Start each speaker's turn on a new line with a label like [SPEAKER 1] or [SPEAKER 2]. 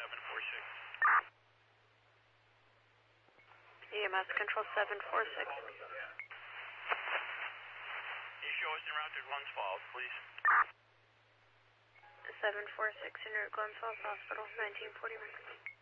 [SPEAKER 1] EMS control 746.
[SPEAKER 2] Can you show us en route to Glens Falls, please?
[SPEAKER 1] 746 in route Glens Falls Hospital, 1941.